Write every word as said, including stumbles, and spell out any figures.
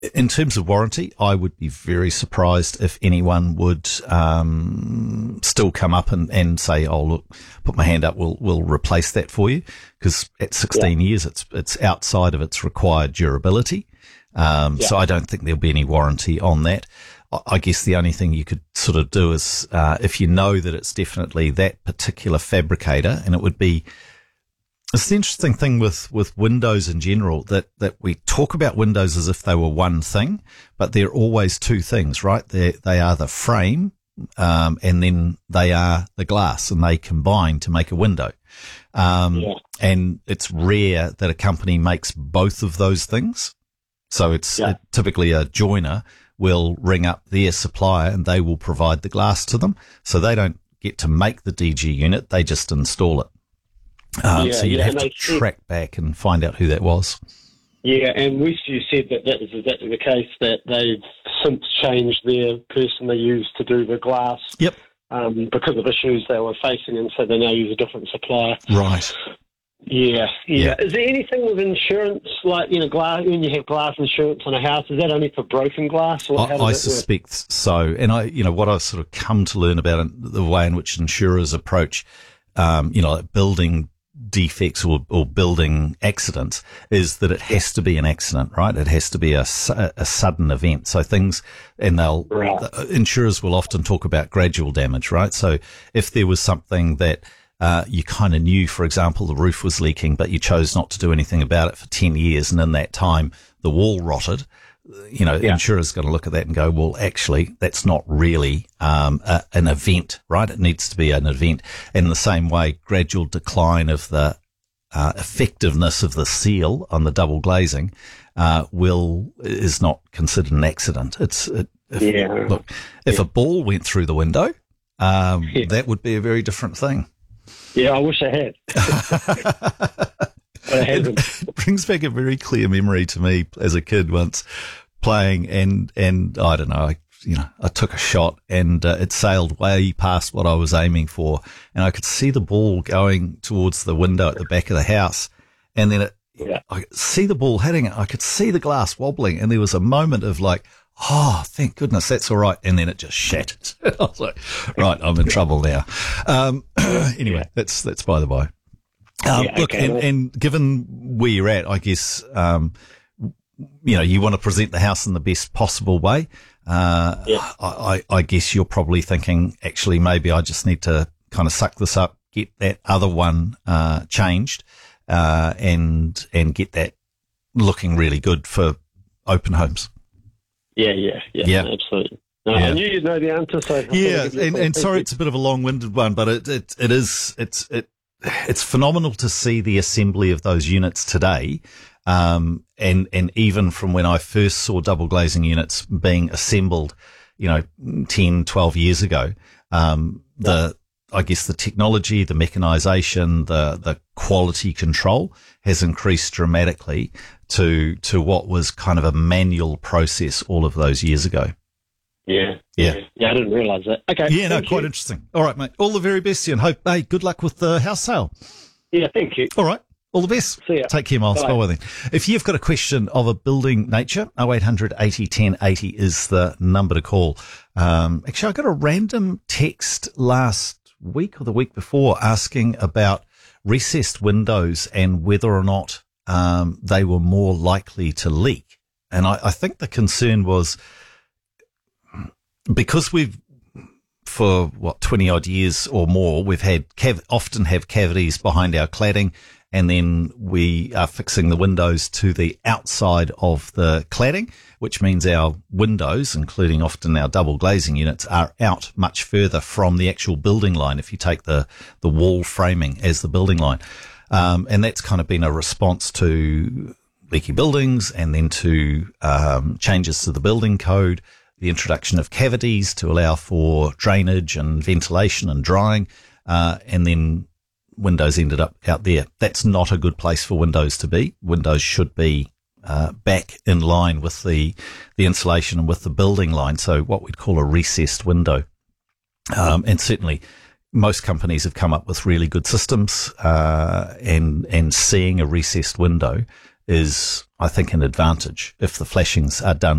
In terms of warranty, I would be very surprised if anyone would um, still come up and, and say, "Oh, look, put my hand up. We'll we'll replace that for you." Because at sixteen yeah. years, it's it's outside of its required durability. Um, yeah. So I don't think there'll be any warranty on that. I guess the only thing you could sort of do is uh, if you know that it's definitely that particular fabricator, and it would be. It's the interesting thing with, with Windows in general that, that we talk about Windows as if they were one thing, but they're always two things, right? They they are the frame, um, and then they are the glass, and they combine to make a window. Um, yeah. And it's rare that a company makes both of those things. So it's yeah. it, typically a joiner will ring up their supplier and they will provide the glass to them. So they don't get to make the D G unit; they just install it. Um, yeah, so you'd yeah, have to track said, back and find out who that was. Yeah, and Westview said that that was exactly the case, that they've since changed their person they used to do the glass. Yep. Um, because of issues they were facing, and so they now use a different supplier. Right. Yeah, yeah, yeah. Is there anything with insurance, like, you know, glass, when you have glass insurance on a house, is that only for broken glass? Or I, I suspect work? so. And I, you know, what I've sort of come to learn about the way in which insurers approach, um, you know, like building defects or, or building accidents is that it has to be an accident, right? It has to be a, a sudden event. So things, and they'll, right. insurers will often talk about gradual damage, right? So if there was something that, uh, you kind of knew, for example, the roof was leaking, but you chose not to do anything about it for ten years. And in that time, the wall rotted. You know, yeah. insurers going to look at that and go, well, actually, that's not really um, a, an event, right? It needs to be an event. In the same way, gradual decline of the uh, effectiveness of the seal on the double glazing uh, will is not considered an accident. It's it, if, yeah. look, if yeah. a ball went through the window, um, yeah. that would be a very different thing. Yeah, I wish I had. It brings back a very clear memory to me as a kid once playing and, and I don't know, I, you know, I took a shot and uh, it sailed way past what I was aiming for, and I could see the ball going towards the window at the back of the house, and then it, yeah. I could see the ball hitting it. I could see the glass wobbling, and there was a moment of like, oh, thank goodness, that's all right. And then it just shattered. I was like, right, I'm in trouble now. Um, anyway, that's, that's by the by. Um, yeah, look, okay, and, and given where you're at, I guess, um, you know, you want to present the house in the best possible way. Uh, yeah. I, I guess you're probably thinking, actually, maybe I just need to kind of suck this up, get that other one, uh, changed, uh, and, and get that looking really good for open homes. Yeah, yeah, yeah, yeah. Absolutely. No, yeah. I knew you'd know the answer. So yeah, and, and sorry, it's a bit of a long-winded one, but it, it, it is, it's, it, it's phenomenal to see the assembly of those units today. Um, and, and even from when I first saw double glazing units being assembled, you know, ten, twelve years ago, um, the, I guess the technology, the mechanization, the, the quality control has increased dramatically to, to what was kind of a manual process all of those years ago. Yeah. Yeah. Yeah, I didn't realise that. Okay. Yeah, no, quite you. interesting. All right, mate. All the very best, and hope, hey, good luck with the house sale. Yeah, thank you. All right. All the best. See ya. Take care, Miles. Bye. Bye then. If you've got a question of a building nature, oh eight hundred eighty ten eighty is the number to call. Um, actually, I got a random text last week or the week before asking about recessed windows and whether or not um, they were more likely to leak. And I, I think the concern was because we've, for what, twenty odd years or more, we've had cav- often have cavities behind our cladding, and then we are fixing the windows to the outside of the cladding, which means our windows, including often our double glazing units, are out much further from the actual building line if you take the, the wall framing as the building line. Um, and that's kind of been a response to leaky buildings and then to um, changes to the building code, the introduction of cavities to allow for drainage and ventilation and drying, uh, and then windows ended up out there. That's not a good place for windows to be. Windows should be uh, back in line with the the insulation and with the building line, so what we'd call a recessed window. Um, and certainly most companies have come up with really good systems, uh, and and seeing a recessed window is, I think, an advantage if the flashings are done